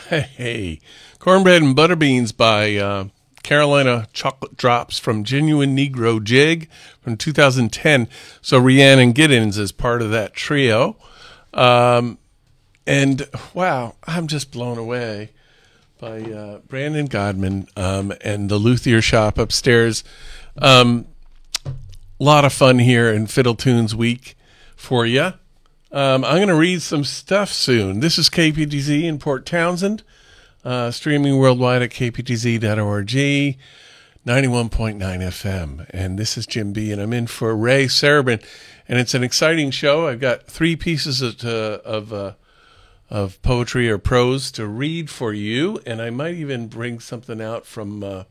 Hey, Cornbread and Butterbeans by Carolina Chocolate Drops from Genuine Negro Jig from 2010. So Rhiannon Giddens is part of that trio. And wow, I'm just blown away by Brandon Godman and the Luthier Shop upstairs. Lot of fun here in Fiddle Tunes Week for you. I'm going to read some stuff soon. This is KPTZ in Port Townsend, streaming worldwide at kptz.org, 91.9 FM. And this is Jim B, and I'm in for Ray Sarabin. And it's an exciting show. I've got 3 pieces of poetry or prose to read for you, and I might even bring something out from the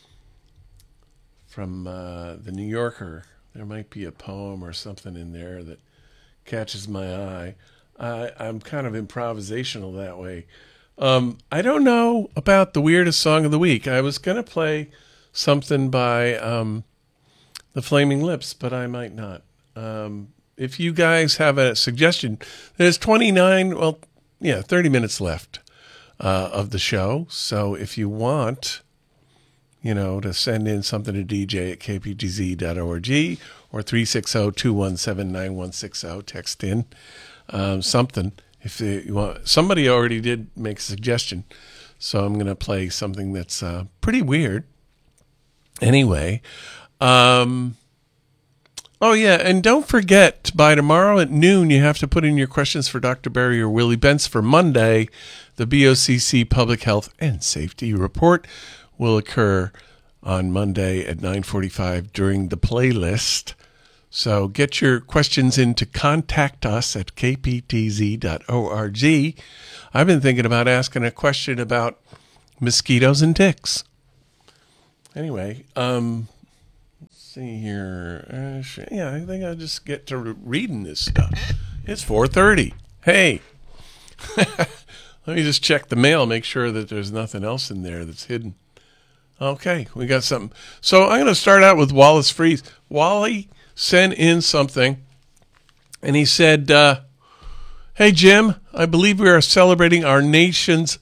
New Yorker. There might be a poem or something in there that catches my eye. I'm kind of improvisational that way. I don't know about the weirdest song of the week. I was going to play something by the Flaming Lips, but I might not. If you guys have a suggestion, there's 30 minutes left of the show. So if you want, to send in something to DJ at kptz.org or 360-217-9160, text in something. If you want, somebody already did make a suggestion, so I'm going to play something that's pretty weird. Anyway, oh yeah, and don't forget, by tomorrow at noon, you have to put in your questions for Dr. Barry or Willie Bentz for Monday. The BOCC Public Health and Safety Report will occur on Monday at 9:45 during the playlist. So get your questions in to contact us at kptz.org. I've been thinking about asking a question about mosquitoes and ticks. Anyway, let's see here. I think I'll just get to reading this stuff. It's 4:30. Hey, let me just check the mail, make sure that there's nothing else in there that's hidden. Okay, we got something. So I'm going to start out with Wallace Freeze. Wally sent in something, and he said, hey, Jim, I believe we are celebrating our nation's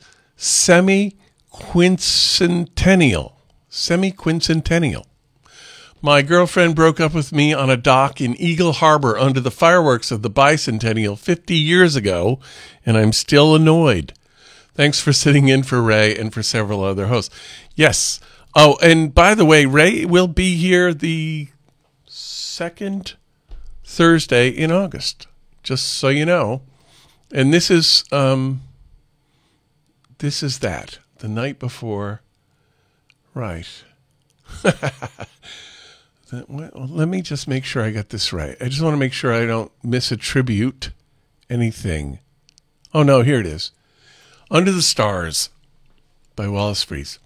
semi-quincentennial. My girlfriend broke up with me on a dock in Eagle Harbor under the fireworks of the bicentennial 50 years ago, and I'm still annoyed. Thanks for sitting in for Ray and for several other hosts. Yes. Oh, and by the way, Ray will be here the second Thursday in August, just so you know. And this is that, the night before, right. Let me just make sure I got this right. I just want to make sure I don't misattribute anything. Oh, no, here it is. Under the Stars by Wallace Freeze.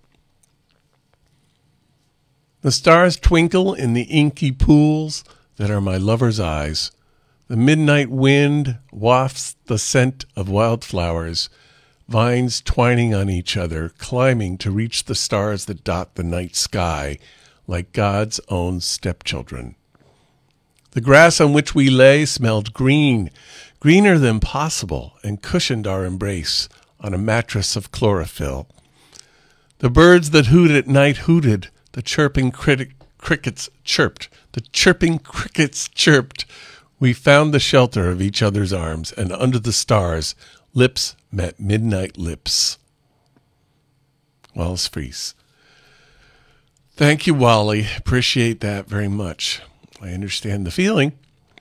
The stars twinkle in the inky pools that are my lover's eyes. The midnight wind wafts the scent of wildflowers, vines twining on each other, climbing to reach the stars that dot the night sky like God's own stepchildren. The grass on which we lay smelled green, greener than possible, and cushioned our embrace on a mattress of chlorophyll. The birds that hoot at night hooted, the chirping crickets chirped. The chirping crickets chirped. We found the shelter of each other's arms, and under the stars, lips met midnight lips. Wallace Freeze. Thank you, Wally. Appreciate that very much. I understand the feeling.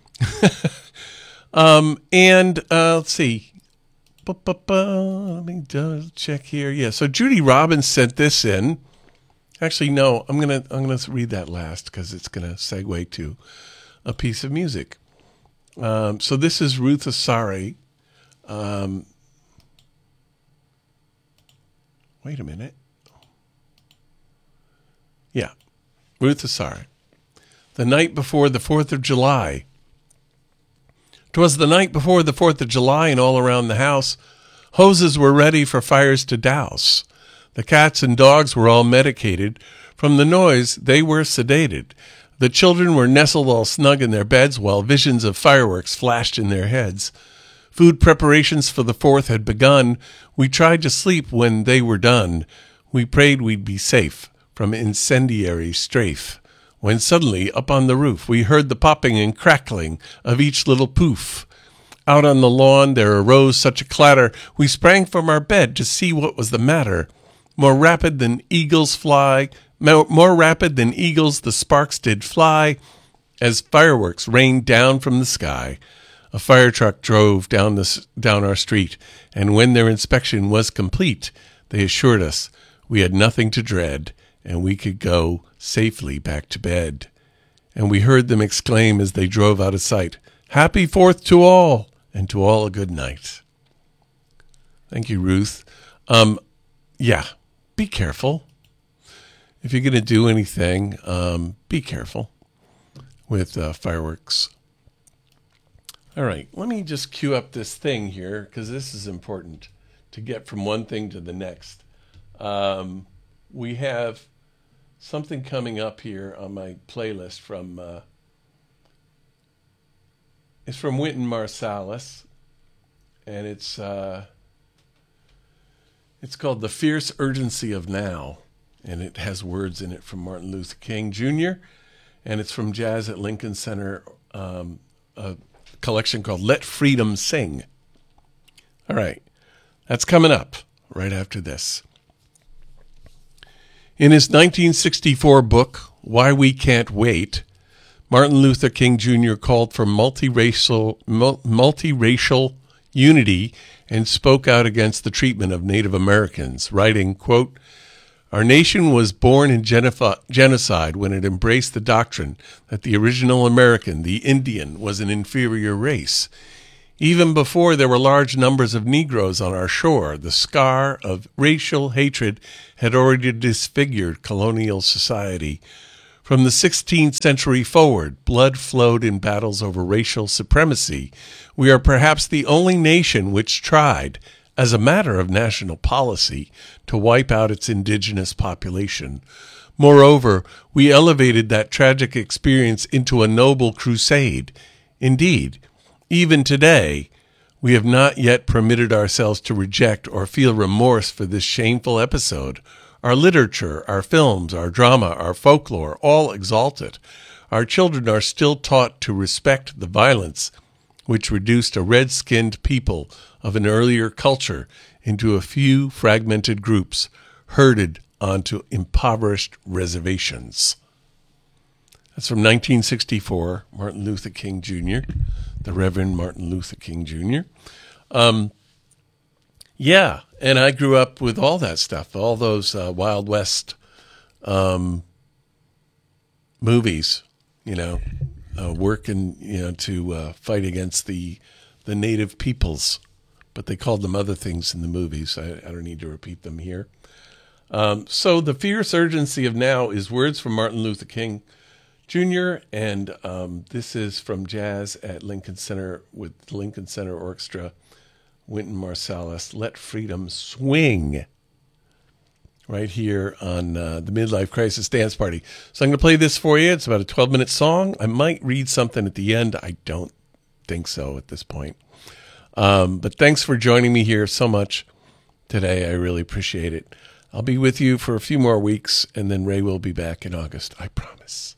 Let's see. Let me check here. Yeah, so Judy Robbins sent this in. Actually, no, I'm gonna read that last because it's gonna segue to a piece of music. So this is Ruth Asari. Wait a minute. Yeah, Ruth Asari. The night before the 4th of July. 'Twas the night before the 4th of July, and all around the house, hoses were ready for fires to douse. The cats and dogs were all medicated. From the noise, they were sedated. The children were nestled all snug in their beds, while visions of fireworks flashed in their heads. Food preparations for the 4th had begun. We tried to sleep when they were done. We prayed we'd be safe from incendiary strafe. When suddenly, up on the roof, we heard the popping and crackling of each little poof. Out on the lawn there arose such a clatter, we sprang from our bed to see what was the matter. More rapid than eagles the sparks did fly, as fireworks rained down from the sky. A fire truck drove down our street, and when their inspection was complete, they assured us we had nothing to dread, and we could go safely back to bed. And we heard them exclaim as they drove out of sight, "Happy 4th to all, and to all a good night." Thank you, Ruth. Yeah, be careful. If you're going to do anything, be careful with fireworks. All right, let me just cue up this thing here, because this is important to get from one thing to the next. We have something coming up here on my playlist from it's from Wynton Marsalis, and it's called "The Fierce Urgency of Now," and it has words in it from Martin Luther King Jr., and it's from Jazz at Lincoln Center, a collection called "Let Freedom Sing." All right, that's coming up right after this. In his 1964 book, Why We Can't Wait, Martin Luther King Jr. called for multiracial unity and spoke out against the treatment of Native Americans, writing, quote, "Our nation was born in genocide when it embraced the doctrine that the original American, the Indian, was an inferior race. Even before there were large numbers of Negroes on our shore, the scar of racial hatred had already disfigured colonial society. From the 16th century forward, blood flowed in battles over racial supremacy. We are perhaps the only nation which tried, as a matter of national policy, to wipe out its indigenous population. Moreover, we elevated that tragic experience into a noble crusade. Indeed, even today, we have not yet permitted ourselves to reject or feel remorse for this shameful episode. Our literature, our films, our drama, our folklore all exalt it. Our children are still taught to respect the violence which reduced a red-skinned people of an earlier culture into a few fragmented groups herded onto impoverished reservations." That's from 1964, Martin Luther King Jr., the Reverend Martin Luther King Jr. Yeah, and I grew up with all that stuff, all those Wild West movies, working, to fight against the native peoples. But they called them other things in the movies. I don't need to repeat them here. So the fierce urgency of now is words from Martin Luther King Jr., and this is from Jazz at Lincoln Center with the Lincoln Center Orchestra, Wynton Marsalis, "Let Freedom Swing," right here on the Midlife Crisis Dance Party. So I'm going to play this for you. It's about a 12-minute song. I might read something at the end. I don't think so at this point. But thanks for joining me here so much today. I really appreciate it. I'll be with you for a few more weeks, and then Ray will be back in August. I promise.